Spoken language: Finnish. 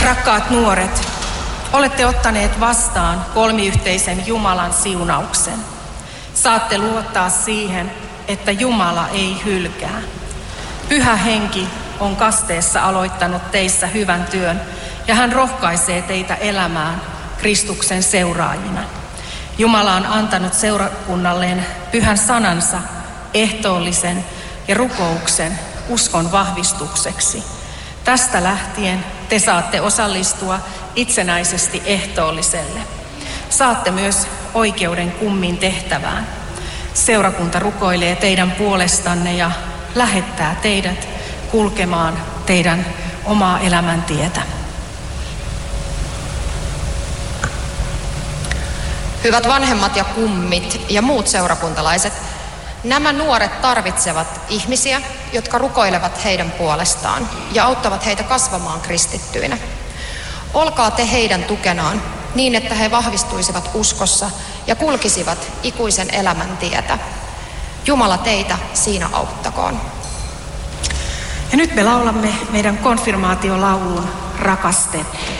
Rakkaat nuoret, olette ottaneet vastaan kolmiyhteisen Jumalan siunauksen. Saatte luottaa siihen, että Jumala ei hylkää. Pyhä Henki on kasteessa aloittanut teissä hyvän työn ja hän rohkaisee teitä elämään Kristuksen seuraajina. Jumala on antanut seurakunnalleen pyhän sanansa, ehtoollisen ja rukouksen uskon vahvistukseksi. Tästä lähtien te saatte osallistua itsenäisesti ehtoolliselle. Saatte myös oikeuden kummin tehtävään. Seurakunta rukoilee teidän puolestanne ja lähettää teidät kulkemaan teidän omaa elämäntietä. Hyvät vanhemmat ja kummit ja muut seurakuntalaiset, nämä nuoret tarvitsevat ihmisiä, jotka rukoilevat heidän puolestaan ja auttavat heitä kasvamaan kristittyinä. Olkaa te heidän tukenaan niin, että he vahvistuisivat uskossa ja kulkisivat ikuisen elämän tietä. Jumala teitä siinä auttakoon. Ja nyt me laulamme meidän konfirmaatiolaulun Rakastettu.